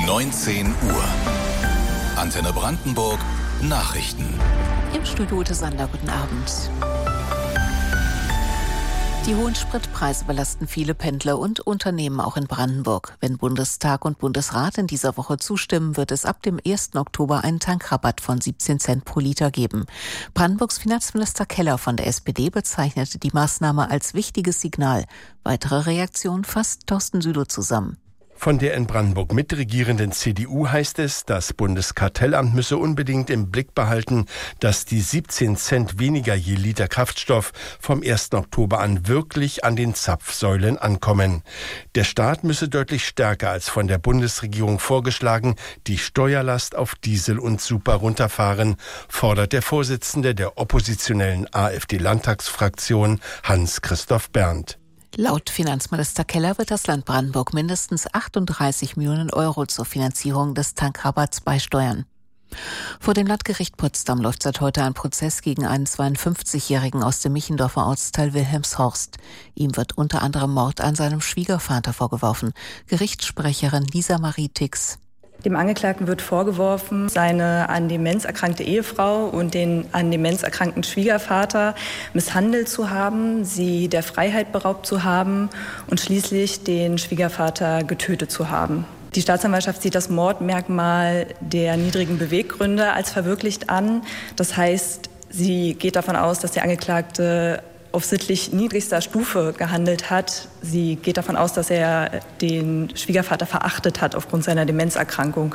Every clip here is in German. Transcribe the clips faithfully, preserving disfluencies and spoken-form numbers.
neunzehn Uhr. Antenne Brandenburg Nachrichten. Im Studio Ute Sander, guten Abend. Die hohen Spritpreise belasten viele Pendler und Unternehmen auch in Brandenburg. Wenn Bundestag und Bundesrat in dieser Woche zustimmen, wird es ab dem ersten Oktober einen Tankrabatt von siebzehn Cent pro Liter geben. Brandenburgs Finanzminister Keller von der S P D bezeichnete die Maßnahme als wichtiges Signal. Weitere Reaktionen fasst Thorsten Südow zusammen. Von der in Brandenburg mitregierenden C D U heißt es, das Bundeskartellamt müsse unbedingt im Blick behalten, dass die siebzehn Cent weniger je Liter Kraftstoff vom ersten Oktober an wirklich an den Zapfsäulen ankommen. Der Staat müsse deutlich stärker als von der Bundesregierung vorgeschlagen die Steuerlast auf Diesel und Super runterfahren, fordert der Vorsitzende der oppositionellen AfD-Landtagsfraktion Hans-Christoph Berndt. Laut Finanzminister Keller wird das Land Brandenburg mindestens achtunddreißig Millionen Euro zur Finanzierung des Tankrabatts beisteuern. Vor dem Landgericht Potsdam läuft seit heute ein Prozess gegen einen zweiundfünfzigjährigen aus dem Michendorfer Ortsteil Wilhelmshorst. Ihm wird unter anderem Mord an seinem Schwiegervater vorgeworfen. Gerichtssprecherin Lisa Marie Tix. Dem Angeklagten wird vorgeworfen, seine an Demenz erkrankte Ehefrau und den an Demenz erkrankten Schwiegervater misshandelt zu haben, sie der Freiheit beraubt zu haben und schließlich den Schwiegervater getötet zu haben. Die Staatsanwaltschaft sieht das Mordmerkmal der niedrigen Beweggründe als verwirklicht an. Das heißt, sie geht davon aus, dass der Angeklagte auf sittlich niedrigster Stufe gehandelt hat. Sie geht davon aus, dass er den Schwiegervater verachtet hat aufgrund seiner Demenzerkrankung.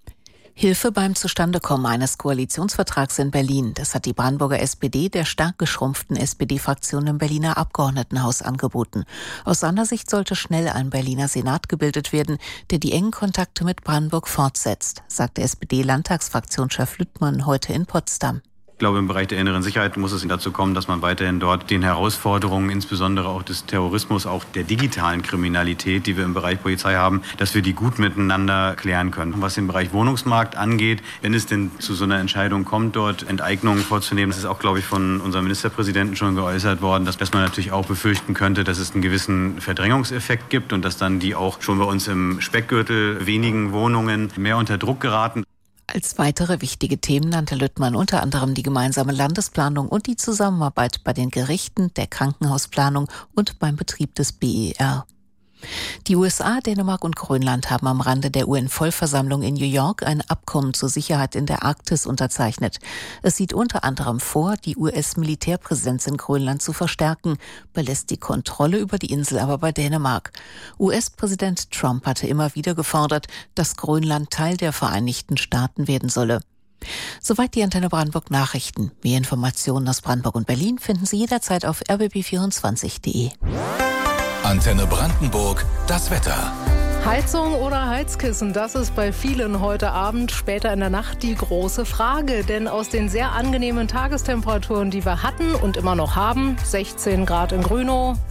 Hilfe beim Zustandekommen eines Koalitionsvertrags in Berlin. Das hat die Brandenburger S P D der stark geschrumpften S P D-Fraktion im Berliner Abgeordnetenhaus angeboten. Aus seiner Sicht sollte schnell ein Berliner Senat gebildet werden, der die engen Kontakte mit Brandenburg fortsetzt, sagte S P D-Landtagsfraktionschef Lüttmann heute in Potsdam. Ich glaube, im Bereich der inneren Sicherheit muss es dazu kommen, dass man weiterhin dort den Herausforderungen, insbesondere auch des Terrorismus, auch der digitalen Kriminalität, die wir im Bereich Polizei haben, dass wir die gut miteinander klären können. Was den Bereich Wohnungsmarkt angeht, wenn es denn zu so einer Entscheidung kommt, dort Enteignungen vorzunehmen, das ist auch, glaube ich, von unserem Ministerpräsidenten schon geäußert worden, dass, dass man natürlich auch befürchten könnte, dass es einen gewissen Verdrängungseffekt gibt und dass dann die auch schon bei uns im Speckgürtel wenigen Wohnungen mehr unter Druck geraten. Als weitere wichtige Themen nannte Lüttmann unter anderem die gemeinsame Landesplanung und die Zusammenarbeit bei den Gerichten, der Krankenhausplanung und beim Betrieb des B E R. Die U S A, Dänemark und Grönland haben am Rande der U N-Vollversammlung in New York ein Abkommen zur Sicherheit in der Arktis unterzeichnet. Es sieht unter anderem vor, die U S-Militärpräsenz in Grönland zu verstärken, belässt die Kontrolle über die Insel aber bei Dänemark. U S-Präsident Trump hatte immer wieder gefordert, dass Grönland Teil der Vereinigten Staaten werden solle. Soweit die Antenne Brandenburg Nachrichten. Mehr Informationen aus Brandenburg und Berlin finden Sie jederzeit auf r b b vierundzwanzig punkt de. Antenne Brandenburg, das Wetter. Heizung oder Heizkissen, das ist bei vielen heute Abend, später in der Nacht die große Frage. Denn aus den sehr angenehmen Tagestemperaturen, die wir hatten und immer noch haben, sechzehn Grad in Grünow,